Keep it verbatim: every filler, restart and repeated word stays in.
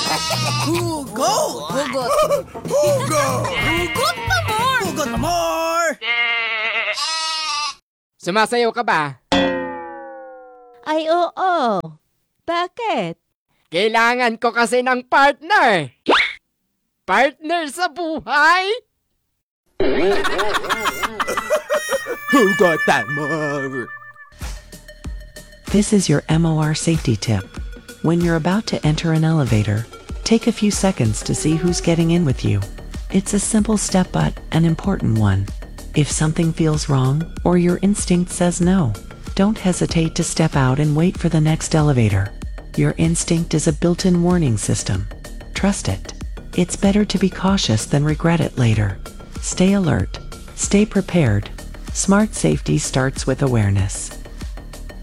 Hugot! Hugot. Hugot! Hugot pa more! Hugot pa more! Sumasayaw ka ba? Ay, oo. Bakit? Kailangan ko kasi ng partner. Partner sa buhay? Hugot pa more! This is your M O R safety tip. When you're about to enter an elevator, take a few seconds to see who's getting in with you. It's a simple step but an important one. If something feels wrong or your instinct says no, don't hesitate to step out and wait for the next elevator. Your instinct is a built-in warning system. Trust it. It's better to be cautious than regret it later. Stay alert. Stay prepared. Smart safety starts with awareness.